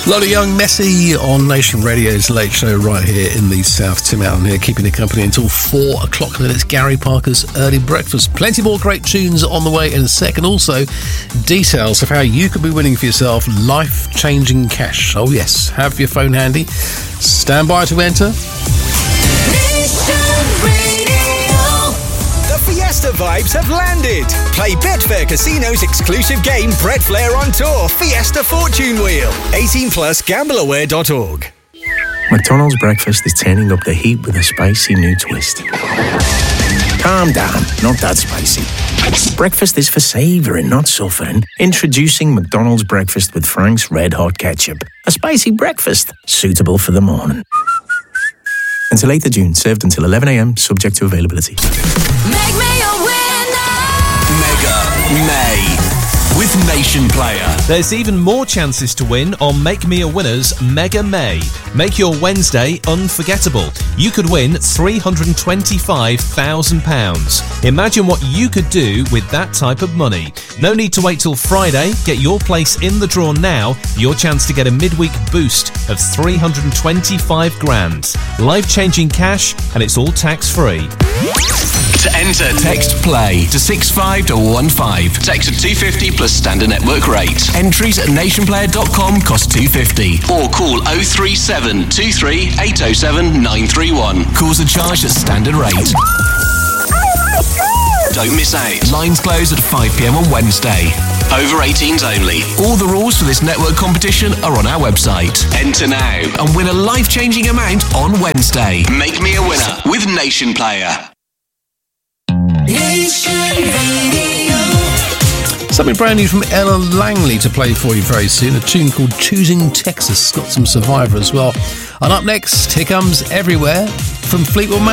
Lot of Young Messi on Nation Radio's Late Show right here in the South. Tim Allen here, keeping you company until 4 o'clock. Then it's Gary Parker's Early Breakfast. Plenty more great tunes on the way in a second. Also, details of how you could be winning for yourself life-changing cash. Oh yes, have your phone handy. Stand by to enter. Fiesta vibes have landed. Play Betfair Casino's exclusive game Bread Flair on Tour Fiesta Fortune Wheel. 18 plus gambleaware.org. McDonald's breakfast is turning up the heat with a spicy new twist. Calm down, not that spicy. Breakfast is for savouring, not suffering. Introducing McDonald's breakfast with Frank's Red Hot Ketchup. A spicy breakfast suitable for the morning. Until 8th of June, served until 11 a.m, subject to availability. Make me a winner! Mega May with Nation Player. There's even more chances to win on Make Me a Winner's Mega May. Make your Wednesday unforgettable. You could win £325,000. Imagine what you could do with that type of money. No need to wait till Friday. Get your place in the draw now. Your chance to get a midweek boost of 325 grand. Life-changing cash, and it's all tax-free. To enter, text PLAY to 65115. Text of $250 plus standard network rate. Entries at nationplayer.com cost $250. Or call 037 23 807 931. Calls are charged at standard rate. Don't miss out. Lines close at 5 p.m. on Wednesday. Over 18s only. All the rules for this network competition are on our website. Enter now and win a life-changing amount on Wednesday. Make me a winner with Nation Player. Something brand new from Ella Langley to play for you very soon. A tune called Choosing Texas. Got some Survivor as well. And up next, here comes Everywhere from Fleetwood Mac.